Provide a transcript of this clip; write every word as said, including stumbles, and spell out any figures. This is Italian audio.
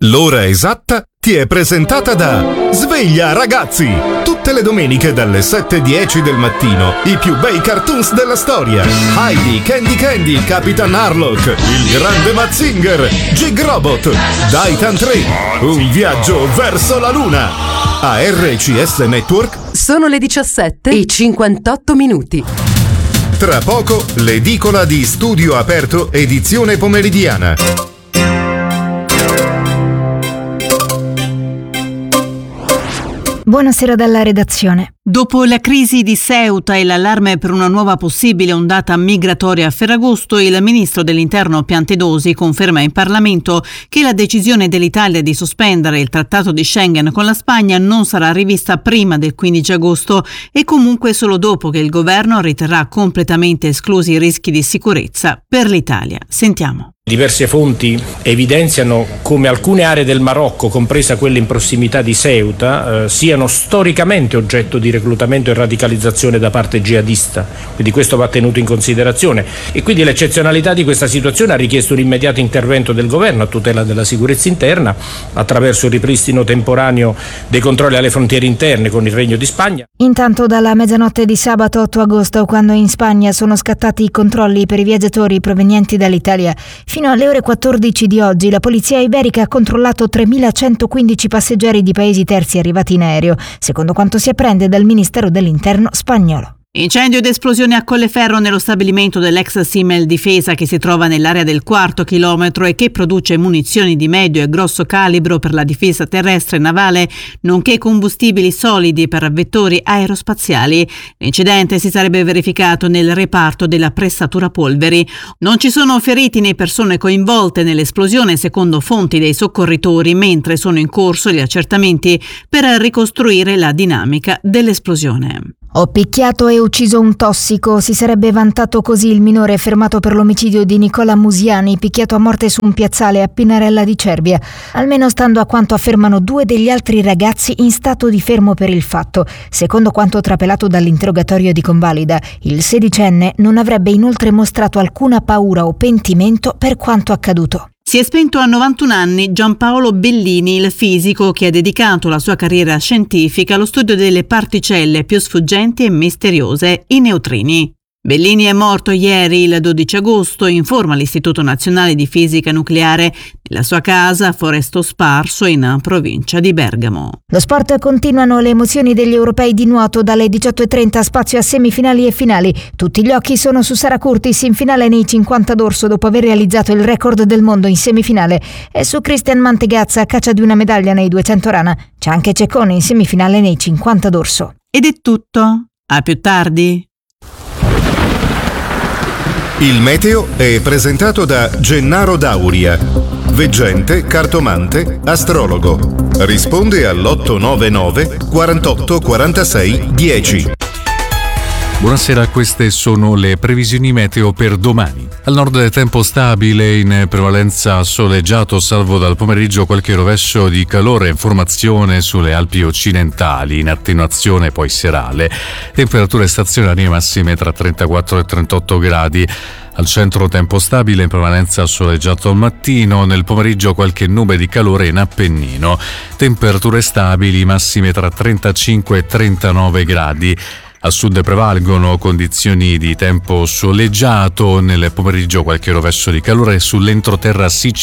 L'ora esatta ti è presentata da Sveglia Ragazzi! Tutte le domeniche dalle sette e dieci del mattino i più bei cartoons della storia. Heidi, Candy Candy, Capitan Harlock, il grande Mazinger, Jig Robot, Daitan tre, un viaggio verso la luna. A R C S Network sono le diciassette e cinquantotto minuti. Tra poco l'edicola di Studio Aperto edizione pomeridiana. Buonasera dalla redazione. Dopo la crisi di Ceuta e l'allarme per una nuova possibile ondata migratoria a Ferragosto, il ministro dell'Interno Piantedosi conferma in Parlamento che la decisione dell'Italia di sospendere il trattato di Schengen con la Spagna non sarà rivista prima del quindici agosto e comunque solo dopo che il governo riterrà completamente esclusi i rischi di sicurezza per l'Italia. Sentiamo. Diverse fonti evidenziano come alcune aree del Marocco, compresa quelle in prossimità di Ceuta, eh, siano storicamente oggetto di reclutamento e radicalizzazione da parte jihadista, quindi questo va tenuto in considerazione e quindi l'eccezionalità di questa situazione ha richiesto un immediato intervento del governo a tutela della sicurezza interna attraverso il ripristino temporaneo dei controlli alle frontiere interne con il Regno di Spagna. Intanto dalla mezzanotte di sabato otto agosto, quando in Spagna sono scattati i controlli per i viaggiatori provenienti dall'Italia, fino alle ore quattordici di oggi la polizia iberica ha controllato tremilacentoquindici passeggeri di paesi terzi arrivati in aereo, secondo quanto si apprende dal Ministero dell'Interno spagnolo. Incendio ed esplosione a Colleferro nello stabilimento dell'ex Simel Difesa che si trova nell'area del quarto chilometro e che produce munizioni di medio e grosso calibro per la difesa terrestre e navale, nonché combustibili solidi per vettori aerospaziali. L'incidente si sarebbe verificato nel reparto della pressatura polveri. Non ci sono feriti né persone coinvolte nell'esplosione secondo fonti dei soccorritori, mentre sono in corso gli accertamenti per ricostruire la dinamica dell'esplosione. Ho picchiato e ucciso un tossico, si sarebbe vantato così il minore fermato per l'omicidio di Nicola Musiani, picchiato a morte su un piazzale a Pinarella di Cervia, almeno stando a quanto affermano due degli altri ragazzi in stato di fermo per il fatto. Secondo quanto trapelato dall'interrogatorio di convalida, il sedicenne non avrebbe inoltre mostrato alcuna paura o pentimento per quanto accaduto. Si è spento a novantuno anni Giampaolo Bellini, il fisico che ha dedicato la sua carriera scientifica allo studio delle particelle più sfuggenti e misteriose, i neutrini. Bellini è morto ieri, il dodici agosto, informa l'Istituto Nazionale di Fisica Nucleare, nella sua casa a Foresto Sparso in provincia di Bergamo. Lo sport, continuano le emozioni degli europei di nuoto dalle diciotto e trenta, spazio a semifinali e finali. Tutti gli occhi sono su Sara Curtis in finale nei cinquanta d'orso dopo aver realizzato il record del mondo in semifinale e su Christian Mantegazza a caccia di una medaglia nei duecento rana. C'è anche Ceccone in semifinale nei cinquanta d'orso. Ed è tutto. A più tardi. Il meteo è presentato da Gennaro Dauria, veggente, cartomante, astrologo. Risponde all'otto nove nove quarantotto quarantasei dieci. Buonasera, queste sono le previsioni meteo per domani. Al nord tempo stabile, in prevalenza soleggiato, salvo dal pomeriggio qualche rovescio di calore in formazione sulle Alpi occidentali, in attenuazione poi serale. Temperature stazionarie massime tra trentaquattro e trentotto gradi. Al centro tempo stabile, in prevalenza soleggiato al mattino, nel pomeriggio qualche nube di calore in Appennino. Temperature stabili massime tra trentacinque e trentanove gradi. A sud prevalgono condizioni di tempo soleggiato, nel pomeriggio qualche rovescio di calore sull'entroterra siciliano.